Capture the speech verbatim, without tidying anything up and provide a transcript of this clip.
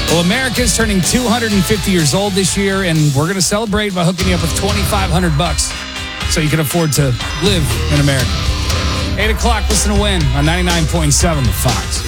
Well, America's turning two hundred fifty years old this year, and we're going to celebrate by hooking you up with twenty-five hundred bucks so you can afford to live in America. eight o'clock, listen to Win on ninety-nine point seven The Fox.